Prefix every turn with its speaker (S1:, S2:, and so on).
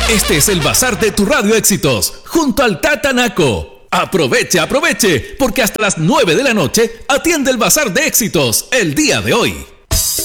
S1: Este es el Bazar de tu Radio Éxitos, junto al Tatanaco. Aproveche, aproveche, porque hasta las 9 de la noche atiende el Bazar de Éxitos el día de hoy.